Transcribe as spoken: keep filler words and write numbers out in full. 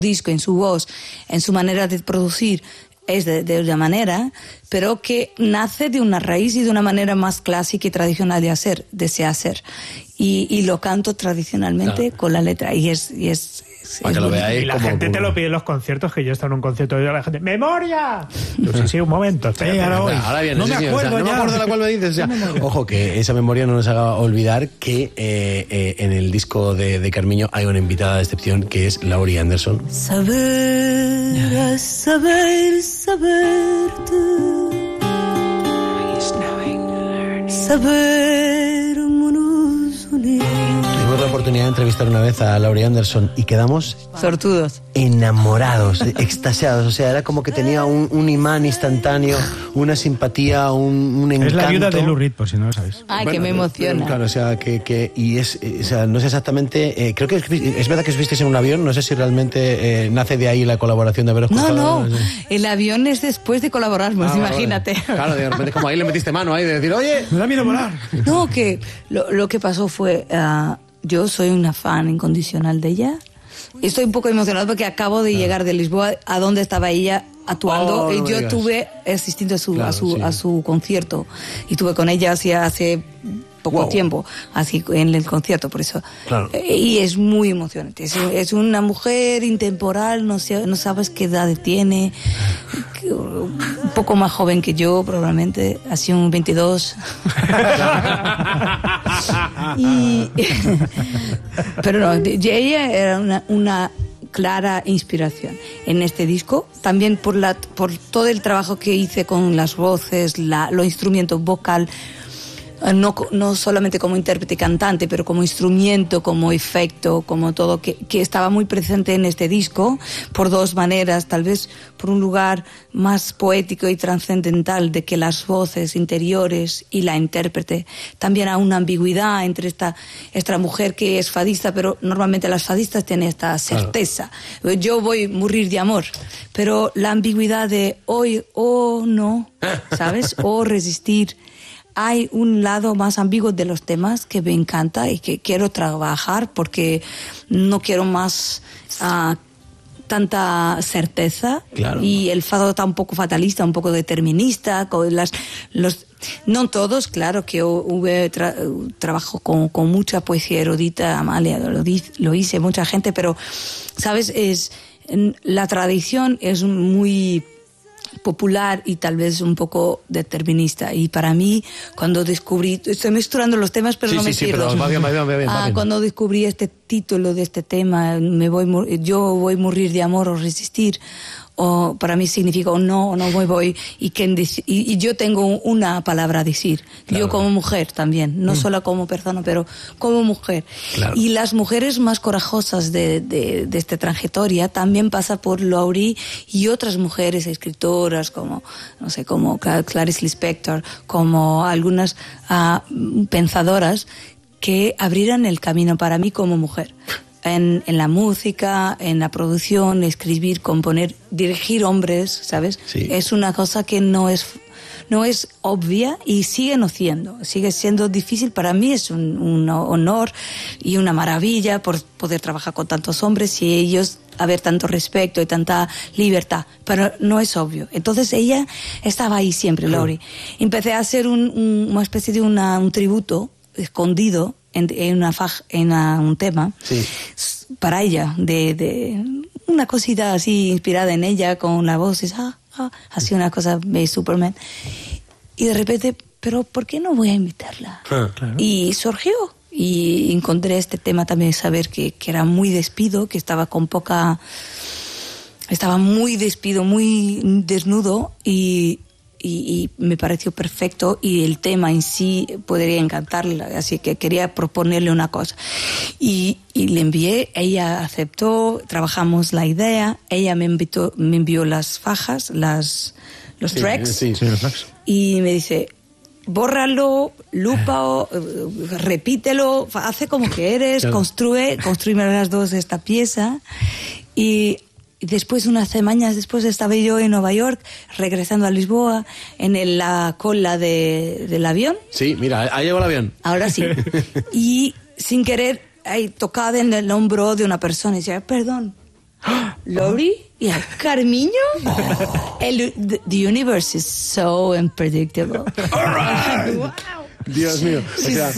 disco, en su voz, en su manera de producir, es de, de una manera, pero que nace de una raíz y de una manera más clásica y tradicional de hacer, de se hacer. Y, y lo canto tradicionalmente claro. con la letra. Y es... Y es Para que lo veáis. Y la como, gente como... te lo pide en los conciertos, que yo he estado en un concierto y la gente, ¡memoria! Yo, sí, sí, un momento. Sí, ahora, voy. ahora viene, no, sí, me sí, acuerdo, o sea, no me acuerdo de la cual me dices. O sea, no ojo, que esa memoria no nos haga olvidar que eh, eh, en el disco de, de Carmiño hay una invitada de excepción que es Laurie Anderson. Saber, saber, saberte. Saber, monos unir. Tuvimos la oportunidad de entrevistar una vez a Laurie Anderson y quedamos sortudos, enamorados, extasiados. O sea, era como que tenía un, un imán instantáneo, una simpatía, un, un encanto. Es la viuda de Lou Reed, por si no lo sabéis. Ay, bueno, que me emociona. Claro, o sea, que, que y es, o sea, no sé exactamente, eh, creo que es, es verdad que os visteis en un avión, no sé si realmente eh, nace de ahí la colaboración de haberos No, cruzado. no, no sé. El avión es después de colaborarnos, ah, imagínate. Vale. Claro, de repente como ahí le metiste mano ahí de decir, oye, me da miedo volar. No, que lo, lo que pasó fue, uh, yo soy una fan incondicional de ella. Estoy un poco emocionada porque acabo de llegar de Lisboa a donde estaba ella actuando oh, y no yo digas. estuve asistiendo a su, claro, a su, sí. a su concierto y estuve con ella hacia hace poco wow. tiempo, así en el concierto, por eso. Claro. Y es muy emocionante. Es, es una mujer intemporal, no, sé, no sabes qué edad tiene, un poco más joven que yo, probablemente, así un veintidós. y, pero no, ella era una, una clara inspiración en este disco, también por, la, por todo el trabajo que hice con las voces, la, los instrumentos vocal. No, no solamente como intérprete y cantante, pero como instrumento, como efecto, como todo, que, que estaba muy presente en este disco, por dos maneras, tal vez por un lugar más poético y trascendental de que las voces interiores y la intérprete. También hay una ambigüedad entre esta, esta mujer que es fadista, pero normalmente las fadistas tienen esta certeza. Claro. Yo voy a morir de amor, pero la ambigüedad de hoy o no, ¿sabes? O resistir. Hay un lado más ambiguo de los temas que me encanta y que quiero trabajar porque no quiero más uh, tanta certeza. Claro. Y el fado está un poco fatalista, un poco determinista, con las, los, no todos, claro que hubo tra, trabajo con, con mucha poesía erudita, Amalia, lo, lo hice, mucha gente, pero, ¿sabes? Es, la tradición es muy popular y tal vez un poco determinista, y para mí cuando descubrí, estoy mezclando los temas pero sí, no sí, me sí, pierdo. pero va bien, va bien, va bien, va ah, bien. Cuando descubrí este título de este tema, me voy, yo voy a morir de amor o resistir, o para mí significa o no, o no voy, voy, y, que, y, y yo tengo una palabra a decir, claro. Yo como mujer también, no mm. solo como persona, pero como mujer. Claro. Y las mujeres más corajosas de, de, de esta trayectoria también pasa por Laurie y otras mujeres escritoras como, no sé, como Clarice Lispector, como algunas uh, pensadoras que abrieran el camino para mí como mujer. En, en la música, en la producción, escribir, componer, dirigir hombres, ¿sabes? Sí. Es una cosa que no es, no es obvia y sigue no siendo, sigue siendo difícil. Para mí es un, un honor y una maravilla por poder trabajar con tantos hombres y ellos haber tanto respeto y tanta libertad, pero no es obvio. Entonces ella estaba ahí siempre, Laurie. Empecé a hacer un, un, una especie de una, un tributo escondido en, en, una faj, en una, un tema sí. para ella, de, de una cosita así inspirada en ella, con la voz, ah, ah, así una cosa de Superman. Y de repente, pero ¿por qué no voy a invitarla? Ah, claro. Y surgió. Y encontré este tema también, saber que, que era muy despido, que estaba con poca... Estaba muy despido, muy desnudo y... Y, y me pareció perfecto y el tema en sí podría encantarle, así que quería proponerle una cosa y, y le envié, ella aceptó, trabajamos la idea, ella me invitó, me envió las fajas, las los sí, tracks, sí, sí, los tracks y me dice bórralo, lúpalo, repítelo, hace como que eres, claro. construye, construimos las dos esta pieza y Y después, unas semanas después, estaba yo en Nueva York, regresando a Lisboa, en el, la cola de, del avión. Sí, mira, ahí llegó el avión. Ahora sí. Y sin querer, ahí tocada en el hombro de una persona, y decía, perdón, Lori y a Carmiño. Oh. El, the, the universe is so unpredictable. All right. Wow. Dios mío. O sea,